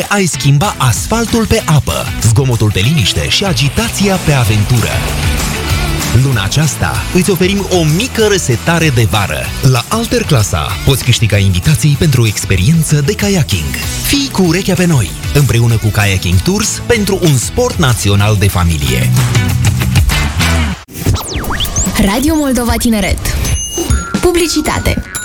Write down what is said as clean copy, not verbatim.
ai schimba asfaltul pe apă, zgomotul pe liniște și agitația pe aventură. Luna aceasta îți oferim o mică resetare de vară. La Alterclasa poți câștiga invitații pentru o experiență de kayaking. Fii cu urechea pe noi, împreună cu Kayaking Tours, pentru un sport național de familie. Radio Moldova Tineret. Publicitate.